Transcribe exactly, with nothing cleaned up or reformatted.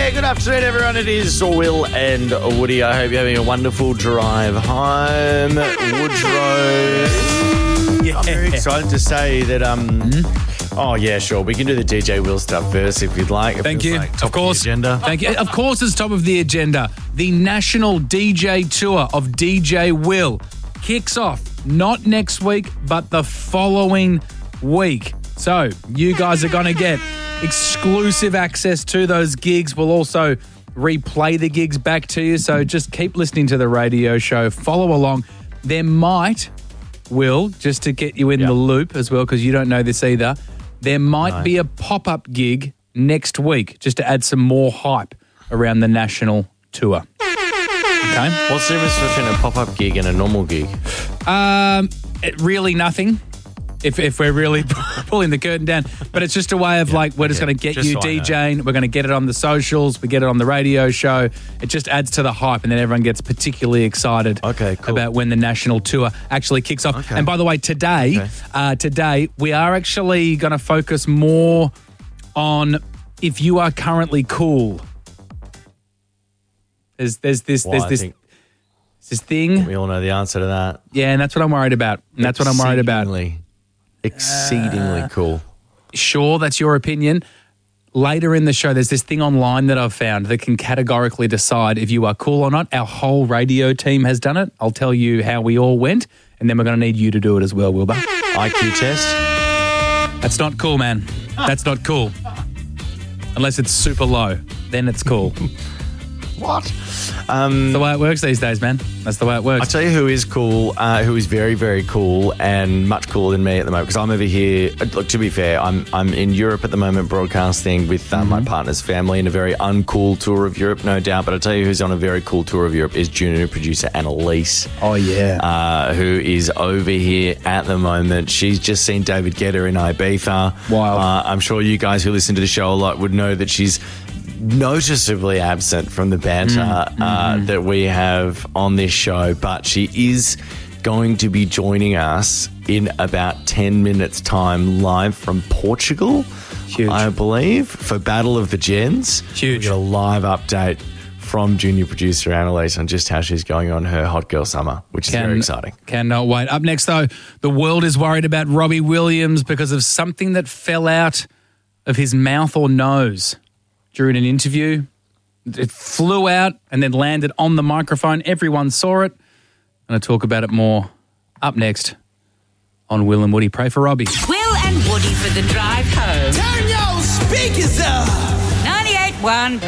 Yeah, good afternoon, everyone. It is Will and Woody. I hope you're having a wonderful drive home. Woodrow. Yeah. I'm very excited to say that, um, mm-hmm. oh, yeah, sure. We can do the D J Will stuff first if you'd like. It Thank you. Like top of course. Of the agenda. Thank you. Of course, it's top of the agenda. The National D J Tour of D J Will kicks off not next week, but the following week. So you guys are going to get exclusive access to those gigs. We'll also replay the gigs back to you. So just keep listening to the radio show. Follow along. There might, Will, just to get you in yep. the loop as well, because you don't know this either, there might no. be a pop-up gig next week just to add some more hype around the national tour. Okay? What's the difference between a pop-up gig and a normal gig? Um, it, really nothing. If if we're really pulling the curtain down. But it's just a way of yeah, like, we're just going to get just you so DJing. We're going to get it on the socials. We get it on the radio show. It just adds to the hype, and then everyone gets particularly excited okay, cool. about when the national tour actually kicks off. Okay. And by the way, today, okay. uh, today we are actually going to focus more on if you are currently cool. There's there's this well, there's this. Think- This thing. We all know the answer to that. Yeah, and that's what I'm worried about. And that's what I'm worried about. Exceedingly uh, cool. Sure, that's your opinion. Later in the show, there's this thing online that I've found that can categorically decide if you are cool or not. Our whole radio team has done it. I'll tell you how we all went, and then we're going to need you to do it as well, Wilbur. I Q test? That's not cool, man. That's not cool. Unless it's super low. Then it's cool. What? Um, That's the way it works these days, man. That's the way it works. I'll tell you who is cool, uh, who is very, very cool and much cooler than me at the moment, because I'm over here. Look, to be fair, I'm I'm in Europe at the moment broadcasting with uh, mm-hmm. my partner's family in a very uncool tour of Europe, no doubt. But I'll tell you who's on a very cool tour of Europe is junior producer Annalise. Oh, yeah. Uh, who is over here at the moment. She's just seen David Guetta in Ibiza. Wow. Uh, I'm sure you guys who listen to the show a lot would know that she's noticeably absent from the banter mm-hmm. uh, that we have on this show, but she is going to be joining us in about ten minutes time live from Portugal. Huge. I believe, for Battle of the Gens. Huge. We got a live update from junior producer Annalise on just how she's going on her hot girl summer, which is Can, very exciting. Cannot wait. Up next though, the world is worried about Robbie Williams because of something that fell out of his mouth or nose during an interview. It flew out and then landed on the microphone. Everyone saw it. I'm going to talk about it more up next on Will and Woody. Pray for Robbie. Will and Woody for the drive home. Turn your speakers up. ninety-eight point one